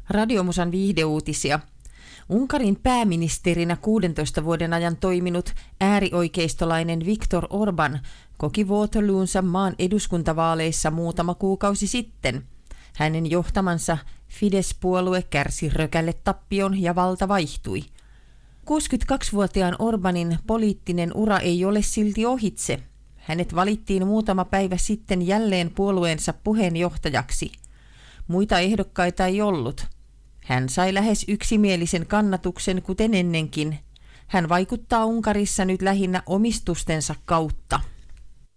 Radiomusan viihdeuutisia. Unkarin pääministerinä 16 vuoden ajan toiminut äärioikeistolainen Viktor Orbán koki Waterloonsa maan eduskuntavaaleissa muutama kuukausi sitten. Hänen johtamansa Fidesz-puolue kärsi rökäletappion ja valta vaihtui. 62-vuotiaan Orbánin poliittinen ura ei ole silti ohitse. Hänet valittiin muutama päivä sitten jälleen puolueensa puheenjohtajaksi. Muita ehdokkaita ei ollut. Hän sai lähes yksimielisen kannatuksen kuten ennenkin. Hän vaikuttaa Unkarissa nyt lähinnä omistustensa kautta.